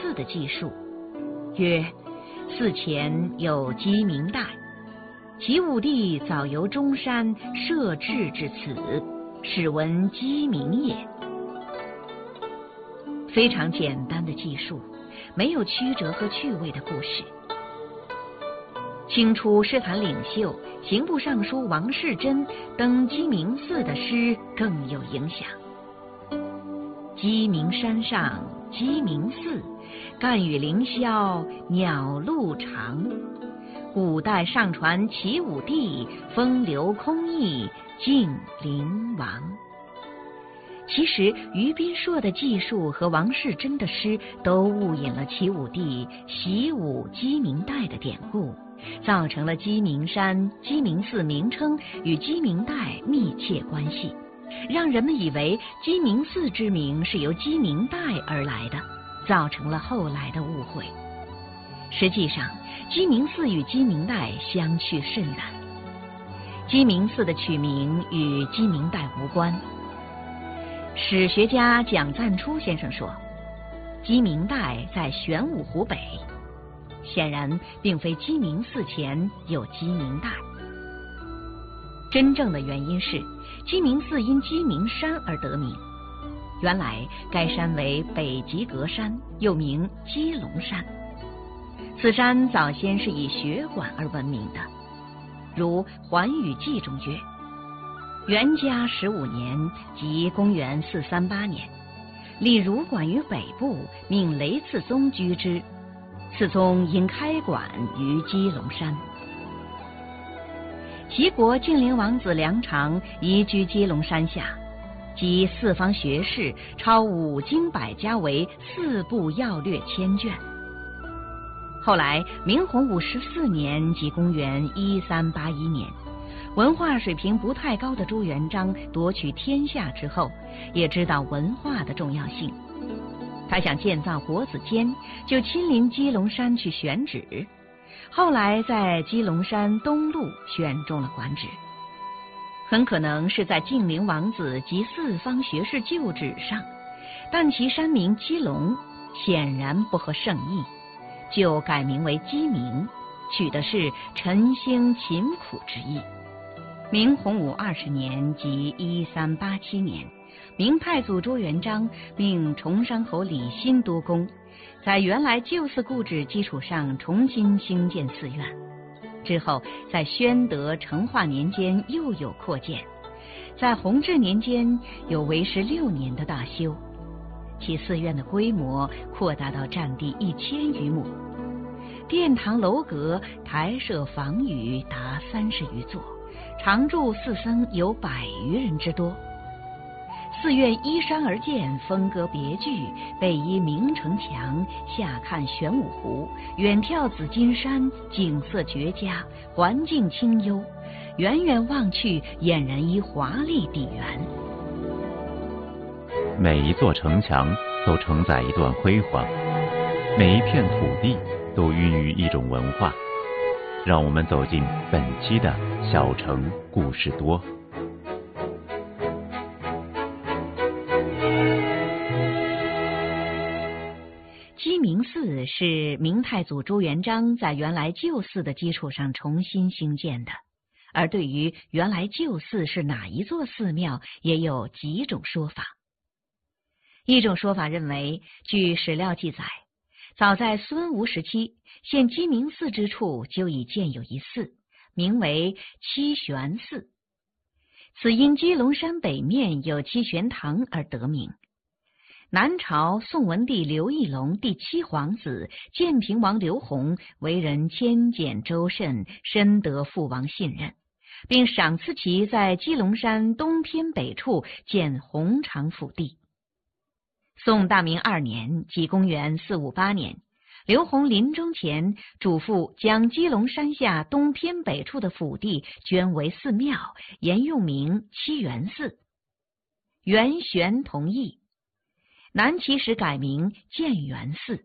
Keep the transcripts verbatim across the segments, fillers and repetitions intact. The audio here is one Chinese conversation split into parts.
寺的记述，曰：寺前有鸡鸣带，齐武帝早由中山设置至此，始闻鸡鸣也。非常简单的记述，没有曲折和趣味的故事。清初诗坛领袖、刑部尚书王士祯登鸡鸣寺的诗更有影响。鸡鸣山上鸡鸣寺，干雨凌霄鸟路长。古代上传齐武帝，风流空逸敬陵王。其实于斌硕的记述和王士祯的诗都误引了齐武帝习武鸡鸣带的典故，造成了鸡鸣山、鸡鸣寺名称与鸡鸣带密切关系，让人们以为鸡鸣寺之名是由鸡鸣带而来的，造成了后来的误会。实际上，鸡鸣寺与鸡鸣带相去甚远。鸡鸣寺的取名与鸡鸣带无关。史学家蒋赞初先生说，鸡鸣带在玄武湖北，显然并非鸡鸣寺前有鸡鸣带。真正的原因是，鸡鸣寺因鸡鸣山而得名。原来该山为北极阁山，又名鸡笼山。此山早先是以血管而闻名的，如《寰宇记》中曰：元嘉十五年，即公元四三八年，立儒馆于北部，命雷次宗居之。次宗因开馆于鸡笼山。齐国晋灵王子梁长移居鸡笼山下，集四方学士超五经百家为四部要略千卷。后来明洪武十四年，即公元一三八一年，文化水平不太高的朱元璋夺取天下之后，也知道文化的重要性。他想建造国子监，就亲临鸡笼山去选址。后来在鸡笼山东路选中了馆址，很可能是在晋灵王子及四方学士旧址上，但其山名鸡笼显然不合圣意，就改名为鸡鸣，取的是晨兴勤苦之意。明洪武二十年，即一三八七年，明太祖朱元璋命崇山侯李欣督工，在原来旧寺故址基础上重新兴建寺院。之后在宣德成化年间又有扩建，在弘治年间有为时六年的大修。其寺院的规模扩大到占地一千余亩，殿堂楼阁、台舍房宇达三十余座，常住寺僧有百余人之多。寺院依山而建，风格别具，北依明城墙，下看玄武湖，远眺紫金山，景色绝佳，环境清幽，远远望去，俨然一华丽底园。 每一座城墙都承载一段辉煌，每一片土地都孕育一种文化。让我们走进本期的小城故事多。 鸡鸣寺是明太祖朱元璋在原来旧寺的基础上重新兴建的，而对于原来旧寺是哪一座寺庙，也有几种说法。一种说法认为，据史料记载，早在孙吴时期，现鸡鸣寺之处就已建有一寺，名为七玄寺。此因鸡笼山北面有七玄堂而得名。南朝宋文帝刘义隆第七皇子建平王刘宏为人谦俭周慎，深得父王信任，并赏赐其在鸡笼山东偏北处建弘常府地。宋大明二年，即公元四五八年，刘宏临终前嘱咐将鸡笼山下东偏北处的府地捐为寺庙，沿用名七元寺。元玄同意，南齐时改名建元寺。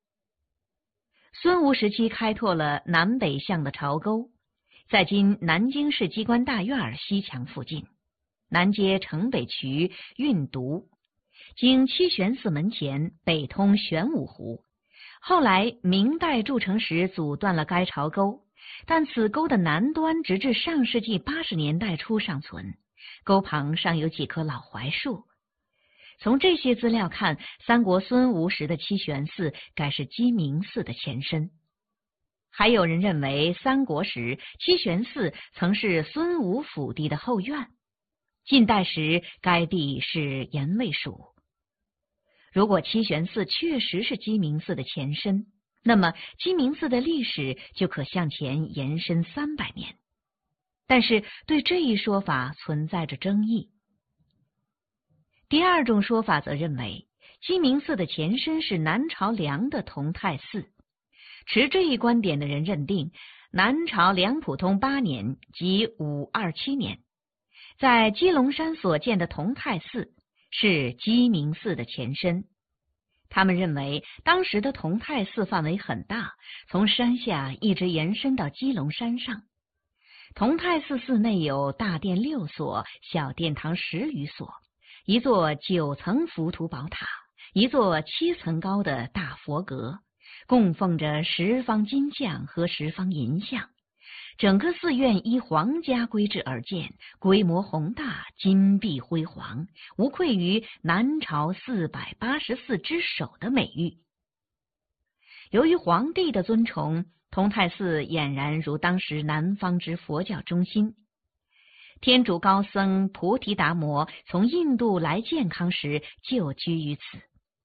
孙吴时期开拓了南北向的槽沟，在今南京市机关大院西墙附近，南接城北渠运渎，经七玄寺门前，北通玄武湖， 后来明代筑城时阻断了该槽沟，但此沟的南端直至上世纪八十年代初尚存，沟旁尚有几棵老槐树。从这些资料看，三国孙吴时的七玄寺该是鸡鸣寺的前身。还有人认为三国时七玄寺曾是孙吴府邸的后院，晋代时该地是盐卫署。如果七玄寺确实是鸡鸣寺的前身，那么鸡鸣寺的历史就可向前延伸三百年。但是对这一说法存在着争议。第二种说法则认为，鸡鸣寺的前身是南朝梁的同泰寺。持这一观点的人认定，南朝梁普通八年即五二七年，在鸡龙山所建的同泰寺是鸡鸣寺的前身。他们认为，当时的同泰寺范围很大，从山下一直延伸到鸡龙山上。同泰寺寺内有大殿六所，小殿堂十余所，一座九层浮屠宝塔，一座七层高的大佛阁，供奉着十方金像和十方银像。整个寺院依皇家规制而建，规模宏大，金碧辉煌，无愧于南朝四百八十寺之首的美誉。由于皇帝的尊崇，同泰寺俨然如当时南方之佛教中心。天竺高僧菩提达摩从印度来健康时就居于此。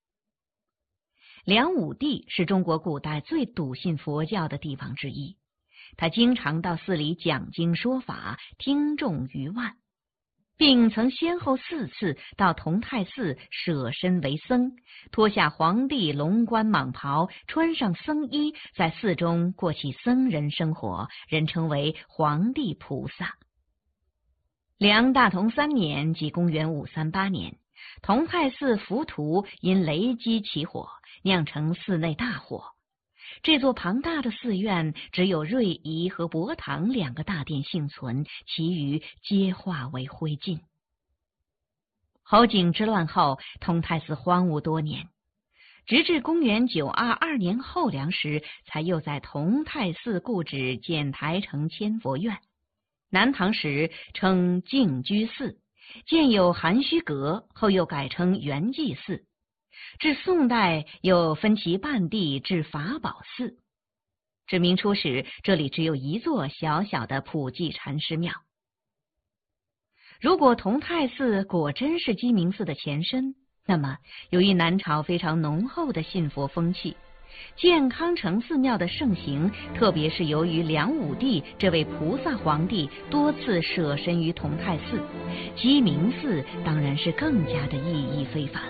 梁武帝是中国古代最笃信佛教的帝王之一，他经常到寺里讲经说法，听众逾万，并曾先后四次到同泰寺舍身为僧，脱下皇帝龙冠蟒袍，穿上僧衣，在寺中过起僧人生活，人称为皇帝菩萨。梁大同三年，即公元五三八年，同泰寺浮屠因雷击起火，酿成寺内大火。这座庞大的寺院只有瑞仪和博堂两个大殿幸存，其余皆化为灰烬。侯景之乱后，同泰寺荒芜多年，直至公元九二二年后梁时，才又在同泰寺故址建台城千佛院。南唐时称净居寺，建有含虚阁，后又改称圆寂寺。至宋代又分其半地至法宝寺。至明初时，这里只有一座小小的普济禅师庙。如果同泰寺果真是鸡鸣寺的前身，那么由于南朝非常浓厚的信佛风气，建康城寺庙的盛行，特别是由于梁武帝这位菩萨皇帝多次舍身于同泰寺，鸡鸣寺当然是更加的意义非凡。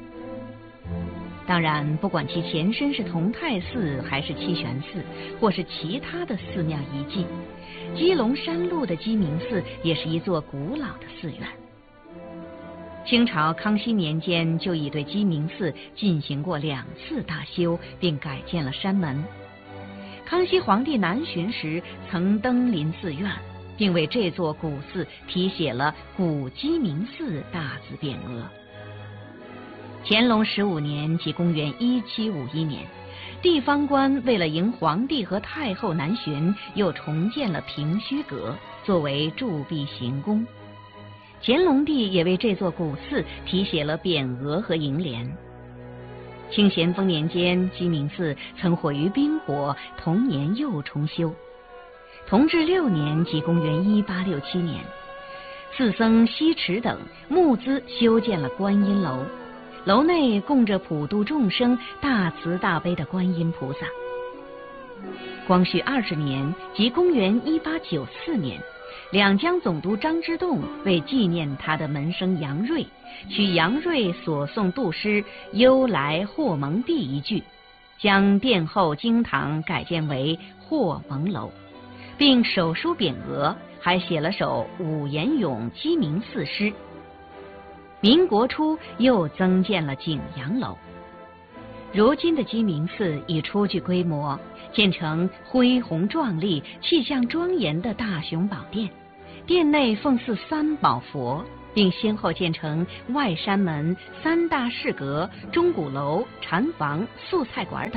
当然，不管其前身是同泰寺还是七玄寺，或是其他的寺庙遗迹，鸡龙山路的鸡鸣寺也是一座古老的寺院。清朝康熙年间就已对鸡鸣寺进行过两次大修，并改建了山门。康熙皇帝南巡时曾登临寺院，并为这座古寺题写了“古鸡鸣寺”大字匾额。乾隆十五年，即公元一七五一年，地方官为了迎皇帝和太后南巡，又重建了平虚阁，作为铸币行宫。乾隆帝也为这座古寺题写了匾额和楹联。清咸丰年间，鸡鸣寺曾毁于兵火，同年又重修。同治六年，即公元一八六七年，寺僧西池等募资修建了观音楼。楼内供着普度众生、大慈大悲的观音菩萨。光绪二十年，即公元一八九四年，两江总督张之洞为纪念他的门生杨锐，取杨锐所诵杜诗“忧来霍蒙第”一句，将殿后经堂改建为霍蒙楼，并手书匾额，还写了首五言咏鸡鸣寺诗。民国初又增建了景阳楼。如今的鸡鸣寺已初具规模，建成恢宏壮丽、气象庄严的大雄宝殿，殿内奉祀三宝佛，并先后建成外山门、三大室阁、钟鼓楼、禅房、素菜馆等，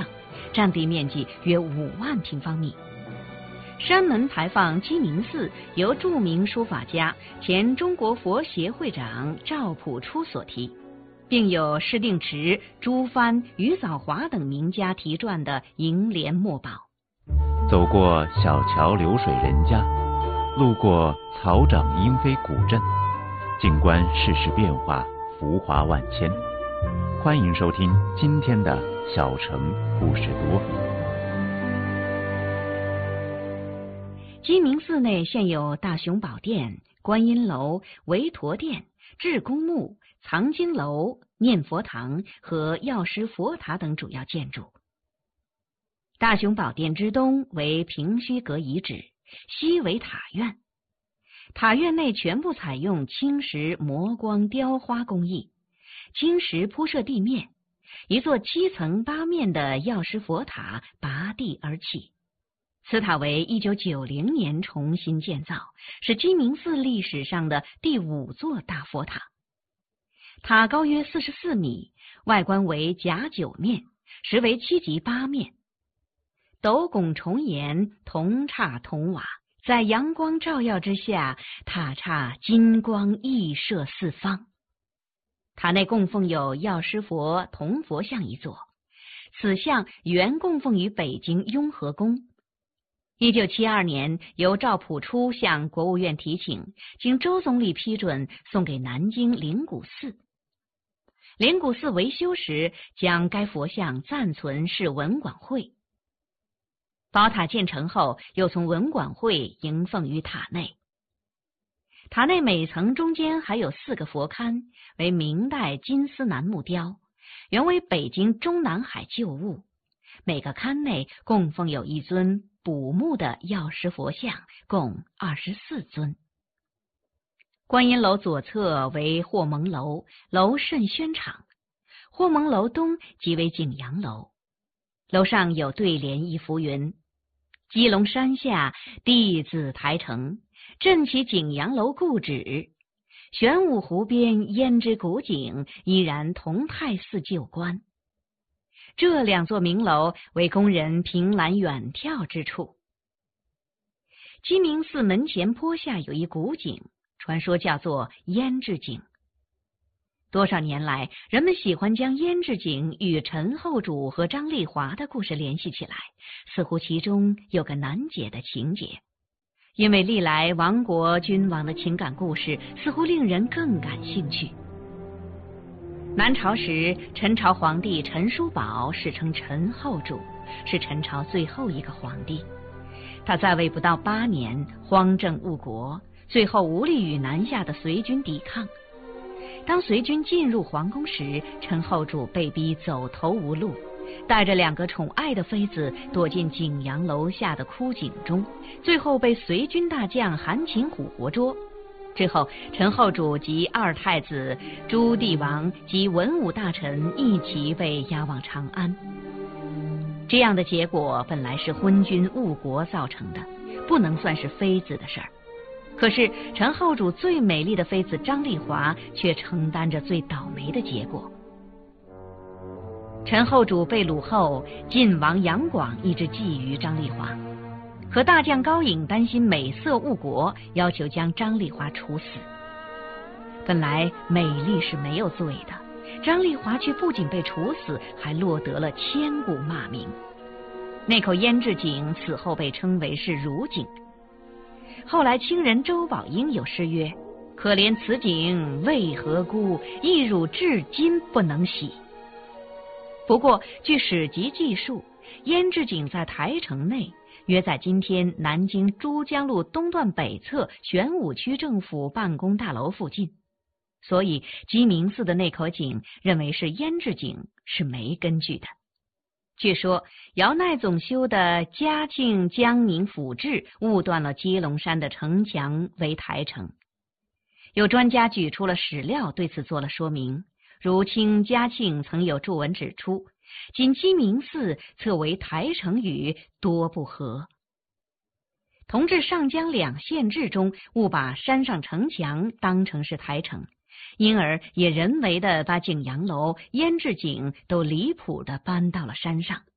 占地面积约五万平方米。山门牌坊鸡鸣寺由著名书法家、前中国佛协会长赵朴初所题，并有施定池、朱藩、余藻华等名家题撰的楹联墨宝。 走过小桥流水人家，路过草长莺飞古镇，静观世事变化，浮华万千。欢迎收听今天的小城故事多。 鸡鸣寺内现有大雄宝殿、观音楼、韦陀殿、智公墓、藏经楼、念佛堂和药师佛塔等主要建筑。大雄宝殿之东为平虚阁遗址，西为塔院。塔院内全部采用青石磨光雕花工艺，青石铺设地面，一座七层八面的药师佛塔拔地而起。此塔为一九九零年重新建造，是鸡鸣寺历史上的第五座大佛塔。塔高约四十四米，外观为甲九面，实为七级八面，斗拱重檐，铜刹铜瓦，在阳光照耀之下，塔刹金光溢射四方。塔内供奉有药师佛铜佛像一座，此像原供奉于北京雍和宫。一九七二年，由赵朴初向国务院提请，经周总理批准，送给南京灵谷寺。灵谷寺维修时，将该佛像暂存市文管会。宝塔建成后，又从文管会迎奉于塔内。塔内每层中间还有四个佛龛，为明代金丝楠木雕，原为北京中南海旧物。每个龛内供奉有一尊补木的药师佛像，共二十四尊。观音楼左侧为霍蒙楼，楼甚轩敞。霍蒙楼东即为景阳楼，楼上有对联一幅云：鸡笼山下弟子台城，镇起景阳楼故址。玄武湖边胭脂古井，依然同泰寺旧观。这两座名楼为工人凭栏远眺之处。鸡鸣寺门前坡下有一古井，传说叫做胭脂井。多少年来，人们喜欢将胭脂井与陈后主和张丽华的故事联系起来，似乎其中有个难解的情节。因为历来亡国君王的情感故事似乎令人更感兴趣。南朝时，陈朝皇帝陈叔宝史称陈后主，是陈朝最后一个皇帝。他在位不到八年，荒政误国，最后无力与南下的隋军抵抗。当隋军进入皇宫时，陈后主被逼走投无路，带着两个宠爱的妃子躲进景阳楼下的枯井中，最后被隋军大将韩擒虎活捉。之后，陈后主及二太子、朱棣王及文武大臣一起被押往长安。这样的结果本来是昏君误国造成的，不能算是妃子的事儿。可是陈后主最美丽的妃子张丽华却承担着最倒霉的结果。陈后主被掳后，晋王杨广一直觊觎张丽华。可大将高颖担心美色误国，要求将张丽华处死。本来美丽是没有罪的，张丽华却不仅被处死，还落得了千古骂名。那口胭脂井此后被称为是汝井。后来清人周宝英有诗曰：可怜此井为何孤，一汝至今不能洗。不过据史籍记述，胭脂井在台城内，约在今天南京珠江路东段北侧玄武区政府办公大楼附近，所以鸡鸣寺的那口井认为是胭脂井是没根据的。据说姚鼐总修的嘉庆江宁府志误断了鸡笼山的城墙为台城。有专家举出了史料对此做了说明，如清嘉庆曾有注文指出，仅鸡鸣寺测为台城语多不合。同治上江两县志中误把山上城墙当成是台城，因而也人为的把景阳楼、胭脂井都离谱的搬到了山上。